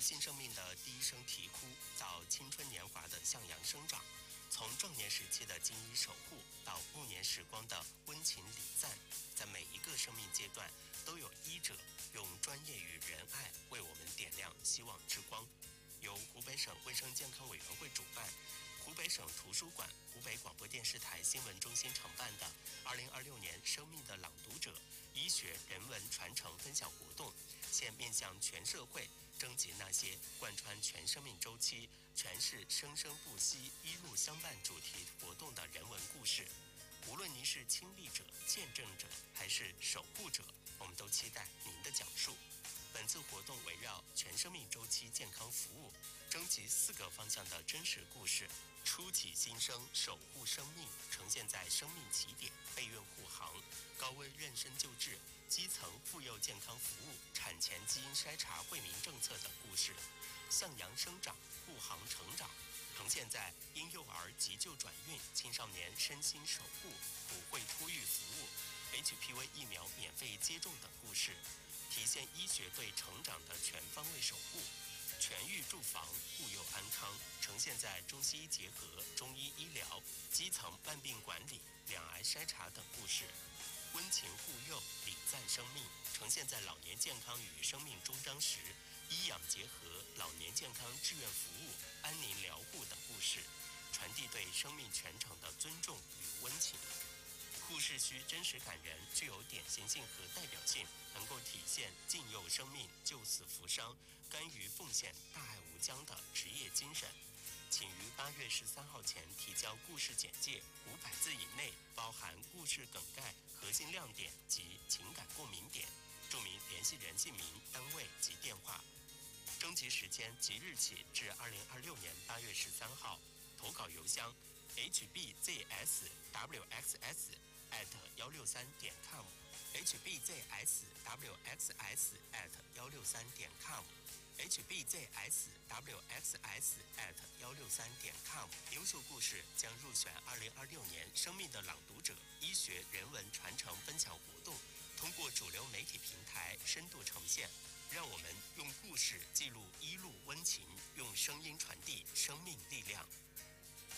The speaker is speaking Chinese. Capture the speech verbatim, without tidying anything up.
新生命的第一声啼哭，到青春年华的向阳生长，从壮年时期的精益守护到暮年时光的温情礼赞，在每一个生命阶段都有医者用专业与仁爱为我们点亮希望之光。由湖北省卫生健康委员会主办，湖北省图书馆、湖北广播电视台新闻中心承办的二零二六年生命的朗读者医学人文传承分享活动，现面向全社会征集那些贯穿全生命周期、诠释生生不息、一路相伴主题活动的人文故事。无论您是亲历者、见证者还是守护者，我们都期待您的讲述。本次活动围绕全生命周期健康服务，征集四个方向的真实故事，初起新生，守护生命，呈现在生命起点、备孕护航、高危妊娠救治、基层妇幼健康服务、产前基因筛查惠民政策等故事，向阳生长，护航成长，呈现在婴幼儿急救转运、青少年身心守护、普惠托育服务、H P V 疫苗免费接种等故事，体现医学对成长的全方位守护，全域住房，护幼安康，呈现在中西医结合、中医医疗、基层慢病管理、两癌筛查等故事，温情护幼，礼赞生命，呈现在老年健康与生命终章时，医养结合、老年健康志愿服务、安宁疗护等故事，传递对生命全程的尊重与温情。故事需真实感人，具有典型性和代表性，能够体现敬佑生命、救死扶伤、甘于奉献、大爱无疆的职业精神。请于八月十三号前提交故事简介，五百字以内，包含故事梗概、核心亮点及情感共鸣点，注明联系人姓名、单位及电话。征集时间即日起至二零二六年八月十三号，投稿邮箱 h b z s w x s at 一六三点 com h b z s w x s at 一六三点 com h b z s w x s at 一六三点 com。 优秀故事将入选二零二六年生命的朗读者医学人文传承分享活动，通过主流媒体平台深度呈现。让我们用故事记录医路温情，用声音传递生命力量。